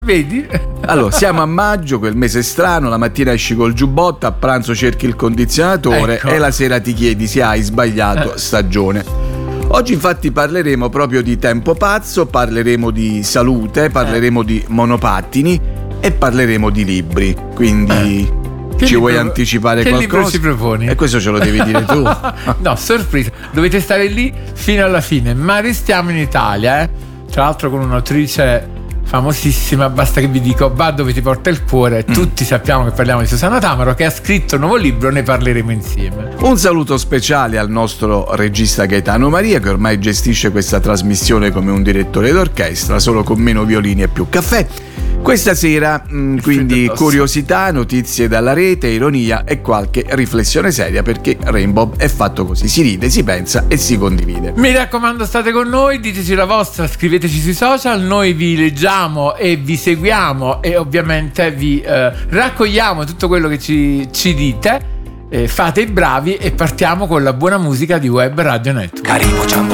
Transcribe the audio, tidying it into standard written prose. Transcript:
Vedi? Allora, siamo a maggio, quel mese strano, la mattina esci col giubbotto, a pranzo cerchi il condizionatore, ecco. E la sera ti chiedi se hai sbagliato stagione. Oggi infatti parleremo proprio di tempo pazzo, parleremo di salute, parleremo di monopattini e parleremo di libri, quindi ci vuoi anticipare qualcosa? Che libro ci proponi? E questo ce lo devi dire tu. No, sorpresa, dovete stare lì fino alla fine, ma restiamo in Italia, tra l'altro con un'autrice famosissima, basta che vi dico va dove ti porta il cuore. Tutti sappiamo che parliamo di Susanna Tamaro, che ha scritto un nuovo libro, ne parleremo insieme. Un saluto speciale al nostro regista Gaetano Maria, che ormai gestisce questa trasmissione come un direttore d'orchestra, solo con meno violini e più caffè. Questa sera quindi curiosità, notizie dalla rete, ironia e qualche riflessione seria, perché Rainbow è fatto così, si ride, si pensa e si condivide. Mi raccomando, state con noi, diteci la vostra, scriveteci sui social, noi vi leggiamo e vi seguiamo e ovviamente vi raccogliamo tutto quello che ci dite. Fate i bravi e partiamo con la buona musica di Web Radio Network.